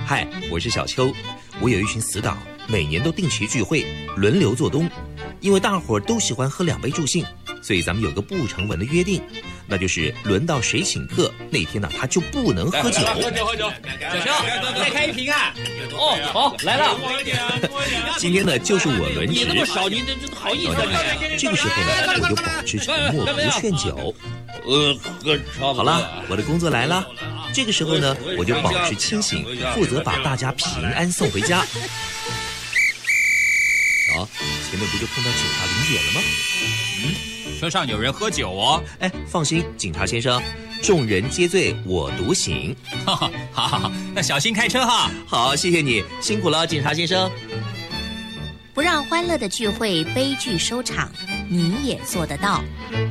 嗨，我是小邱。我有一群死党，每年都定期聚会，轮流做东。因为大伙儿都喜欢喝2杯助兴，所以咱们有个不成文的约定，那就是轮到谁请客，那天呢他就不能喝酒。 喝酒，小邱，再开一瓶啊！哦，好，来了。 今天呢就是我轮值。 你那么少，您这好意思啊！ 这个时候呢，我就保持沉默，不劝酒。 喝超好了，我的工作来了。这个时候呢，我就保持清醒，负责把大家平安送回家。瞧，前面不就碰到警察临检了吗？ 车上有人喝酒哦。 哎，放心，警察先生，众人皆醉我独醒。 好，那小心开车哈。 好，谢谢你，辛苦了，警察先生。 不让欢乐的聚会悲剧收场，你也做得到。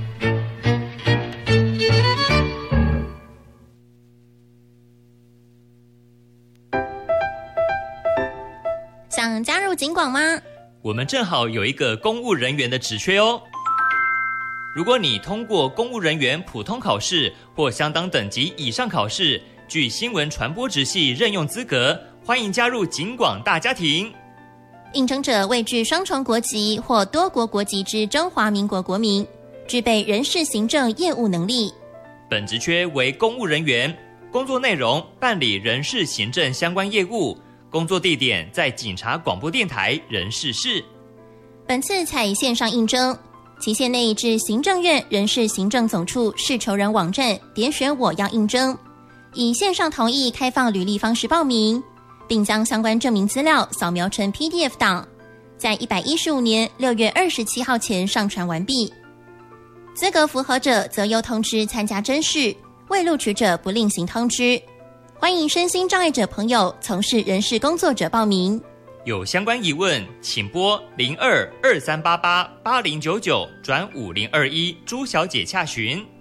想加入警广吗？ 我们正好有一个公务人员的职缺哦。如果你通过公务人员普通考试或相当等级以上考试，具新闻传播职系任用资格，欢迎加入警广大家庭。 应征者为具双重国籍或多国国籍之中华民国国民，具备人事行政业务能力。 本职缺为公务人员，工作内容办理人事行政相关业务，工作地点在警察广播电台人事室。 本次采线上应征，期限内至行政院人事行政总处事求人网站点选我要应征，以线上同意开放履历方式报名，并将相关证明资料扫描成 PDF 档，在115年6月27号前上传完毕。资格符合者则由通知参加甄试，未录取者不另行通知。欢迎身心障碍者朋友从事人事工作者报名。 有相关疑问，请拨0223888099转5021朱小姐洽询。